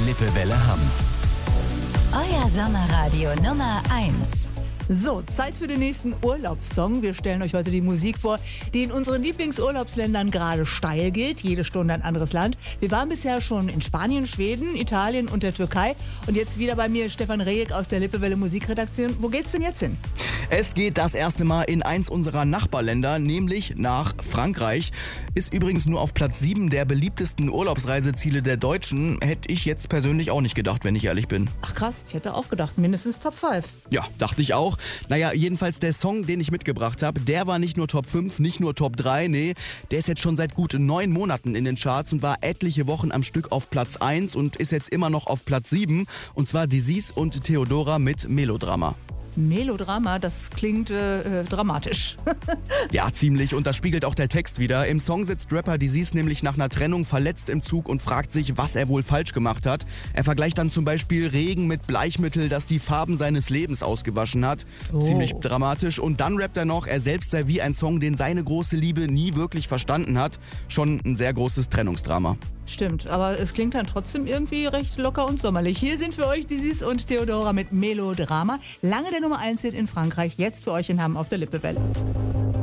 Lippewelle Hamm. Euer Sommerradio Nummer 1. So, Zeit für den nächsten Urlaubssong. Wir stellen euch heute die Musik vor, die in unseren Lieblingsurlaubsländern gerade steil geht. Jede Stunde ein anderes Land. Wir waren bisher schon in Spanien, Schweden, Italien und der Türkei. Und jetzt wieder bei mir Stefan Rehek aus der Lippewelle Musikredaktion. Wo geht's denn jetzt hin? Es geht das erste Mal in eins unserer Nachbarländer, nämlich nach Frankreich. Ist übrigens nur auf Platz 7 der beliebtesten Urlaubsreiseziele der Deutschen. Hätte ich jetzt persönlich auch nicht gedacht, wenn ich ehrlich bin. Ach krass, ich hätte auch gedacht, mindestens Top 5. Ja, dachte ich auch. Naja, jedenfalls der Song, den ich mitgebracht habe, der war nicht nur Top 5, nicht nur Top 3, nee, der ist jetzt schon seit gut 9 Monaten in den Charts und war etliche Wochen am Stück auf Platz 1 und ist jetzt immer noch auf Platz 7. Und zwar Disease und Theodora mit Melodrama. Melodrama, das klingt dramatisch. Ja, ziemlich. Und das spiegelt auch der Text wieder. Im Song sitzt Rapper Disease nämlich nach einer Trennung verletzt im Zug und fragt sich, was er wohl falsch gemacht hat. Er vergleicht dann zum Beispiel Regen mit Bleichmittel, das die Farben seines Lebens ausgewaschen hat. Oh. Ziemlich dramatisch. Und dann rappt er noch, er selbst sei wie ein Song, den seine große Liebe nie wirklich verstanden hat. Schon ein sehr großes Trennungsdrama. Stimmt, aber es klingt dann trotzdem irgendwie recht locker und sommerlich. Hier sind für euch Disease und Theodora mit Melodrama. Lange der Nummer 1 Hit in Frankreich, jetzt für euch in Hamm auf der Lippewelle.